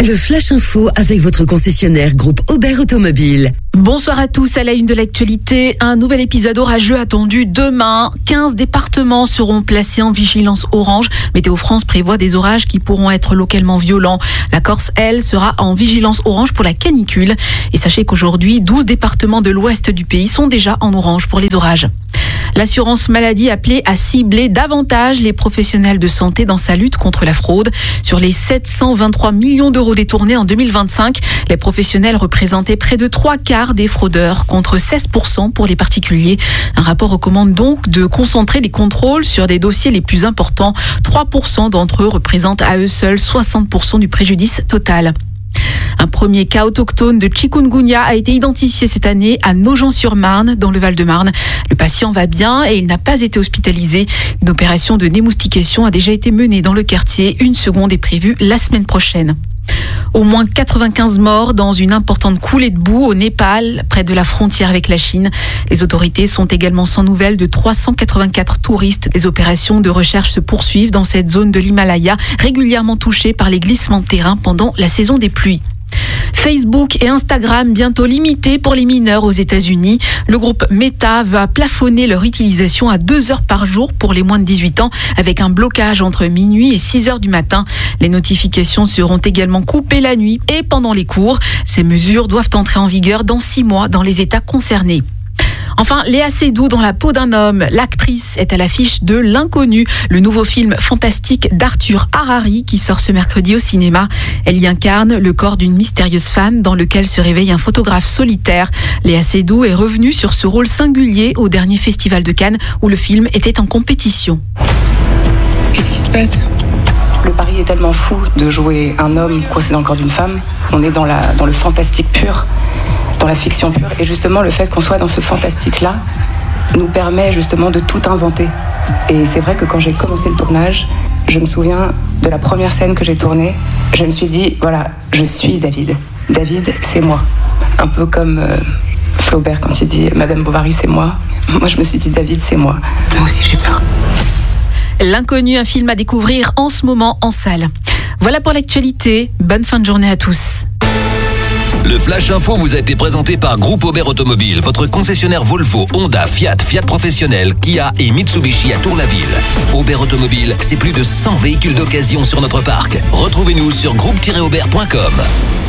Le Flash Info avec votre concessionnaire groupe Aubert Automobile. Bonsoir à tous, à la une de l'actualité, un nouvel épisode orageux attendu demain. 15 départements seront placés en vigilance orange. Météo France prévoit des orages qui pourront être localement violents. La Corse, elle, sera en vigilance orange pour la canicule. Et sachez qu'aujourd'hui, 12 départements de l'ouest du pays sont déjà en orange pour les orages. L'assurance maladie appelée à cibler davantage les professionnels de santé dans sa lutte contre la fraude. Sur les 723 millions d'euros détournés en 2025, les professionnels représentaient près de 3/4 des fraudeurs, contre 16% pour les particuliers. Un rapport recommande donc de concentrer les contrôles sur des dossiers les plus importants. 3% d'entre eux représentent à eux seuls 60% du préjudice total. Un premier cas autochtone de chikungunya a été identifié cette année à Nogent-sur-Marne, dans le Val-de-Marne. Le patient va bien et il n'a pas été hospitalisé. Une opération de démoustication a déjà été menée dans le quartier. Une seconde est prévue la semaine prochaine. Au moins 95 morts dans une importante coulée de boue au Népal, près de la frontière avec la Chine. Les autorités sont également sans nouvelles de 384 touristes. Les opérations de recherche se poursuivent dans cette zone de l'Himalaya, régulièrement touchée par les glissements de terrain pendant la saison des pluies. Facebook et Instagram bientôt limités pour les mineurs aux États-Unis. Le groupe Meta va plafonner leur utilisation à 2 heures par jour pour les moins de 18 ans, avec un blocage entre minuit et 6 heures du matin. Les notifications seront également coupées la nuit et pendant les cours. Ces mesures doivent entrer en vigueur dans 6 mois dans les États concernés. Enfin, Léa Seydoux dans la peau d'un homme. L'actrice est à l'affiche de L'Inconnu, le nouveau film fantastique d'Arthur Harari qui sort ce mercredi au cinéma. Elle y incarne le corps d'une mystérieuse femme dans lequel se réveille un photographe solitaire. Léa Seydoux est revenue sur ce rôle singulier au dernier festival de Cannes où le film était en compétition. Qu'est-ce qui se passe ? Le pari est tellement fou de jouer un homme coincé dans le corps d'une femme. On est dans le fantastique pur, dans la fiction pure. Et justement, le fait qu'on soit dans ce fantastique-là nous permet justement de tout inventer. Et c'est vrai que quand j'ai commencé le tournage, je me souviens de la première scène que j'ai tournée. Je me suis dit, voilà, je suis David. David, c'est moi. Un peu comme Flaubert quand il dit « Madame Bovary, c'est moi ». Moi, je me suis dit « David, c'est moi ». Moi aussi, j'ai peur. L'Inconnu, un film à découvrir en ce moment en salle. Voilà pour l'actualité. Bonne fin de journée à tous. Le Flash Info vous a été présenté par Groupe Aubert Automobile, votre concessionnaire Volvo, Honda, Fiat, Fiat Professionnel, Kia et Mitsubishi à Tour-la-Ville. Aubert Automobile, c'est plus de 100 véhicules d'occasion sur notre parc. Retrouvez-nous sur groupe-aubert.com.